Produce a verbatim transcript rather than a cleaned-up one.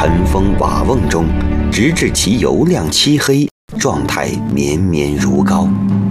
尘封瓦瓮中，直至其油亮漆黑，状态绵绵如膏。